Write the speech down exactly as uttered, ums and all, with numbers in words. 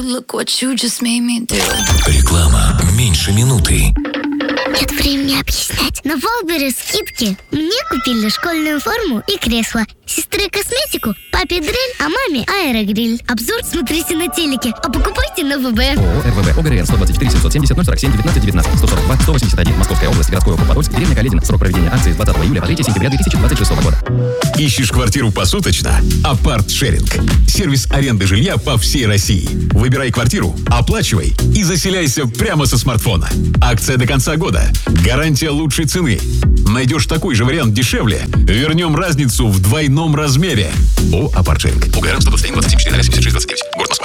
look what you just made me do. Реклама меньше минуты. Нет времени объяснять. На Валбере скидки. Мне купили школьную форму и кресло. Сестре косметику, папе дрель, а маме аэрогриль. Обзор смотрите на телеке, а покупайте на ВБ. ООО РВВ ОГРН сто двадцать четыре семьсот семьдесят ноль сорок семь девятнадцать девятнадцать сто сорок два сто восемьдесят один Московская область, городской округ Подольск, деревня Каледина. Срок проведения акции с двадцатого июля по третьего сентября две тысячи двадцать шестого года. Ищешь квартиру посуточно? Апарт-шеринг. Сервис аренды жилья по всей России. Выбирай квартиру, оплачивай и заселяйся прямо со смартфона. Акция до конца года. Гарантия лучшей цены. Найдешь такой же вариант дешевле? Вернем разницу в двойном размере. О, Апарт-шеринг. ОГРН сто двадцать один двадцать семь четыре семьдесят шесть двадцать девять. Город Москва.